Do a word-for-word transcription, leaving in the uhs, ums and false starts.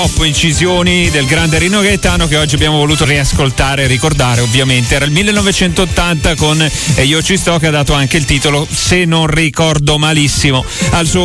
incisioni del grande Rino Gaetano, che oggi abbiamo voluto riascoltare e ricordare. Ovviamente era il millenovecentottanta con E Io Ci Sto, che ha dato anche il titolo, se non ricordo malissimo, al suo